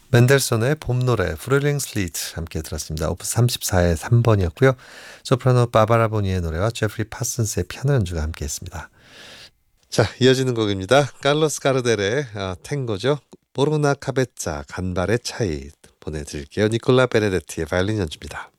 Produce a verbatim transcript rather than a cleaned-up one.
멘델손의 봄 노래 프릴링 슬리트 함께 들었습니다. 오프스 삼십사의 삼 번이었고요. 소프라노 바바라 보니의 노래와 제프리 파슨스의 피아노 연주가 함께했습니다. 자, 이어지는 곡입니다. 칼로스 가르델의 아, 탱고죠. 모르나 카베짜 간발의 차이 보내드릴게요. 니콜라 베네데티의 바이올린 연주입니다.